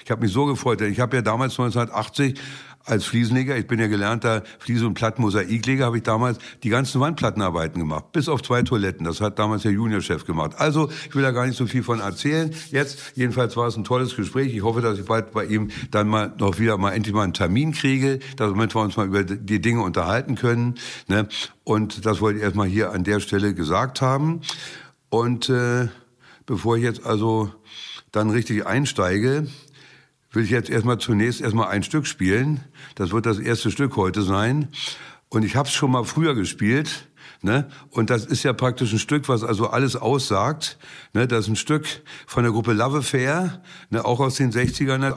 Ich habe mich so gefreut, denn ich habe ja damals 1980 als Fliesenleger, ich bin ja gelernter Fliese- und Plattenmosaikleger, habe ich damals die ganzen Wandplattenarbeiten gemacht, bis auf 2 Toiletten. Das hat damals der Juniorchef gemacht. Also, ich will da gar nicht so viel von erzählen. Jetzt, jedenfalls war es ein tolles Gespräch. Ich hoffe, dass ich bald bei ihm dann endlich mal einen Termin kriege, damit wir uns mal über die Dinge unterhalten können. Ne? Und das wollte ich erstmal hier an der Stelle gesagt haben. Und bevor ich jetzt also dann richtig einsteige, will ich jetzt zunächst erstmal ein Stück spielen. Das wird das erste Stück heute sein. Und ich habe es schon mal früher gespielt. Ne? Und das ist ja praktisch ein Stück, was also alles aussagt. Ne? Das ist ein Stück von der Gruppe Love Affair, ne? Auch aus den 60ern.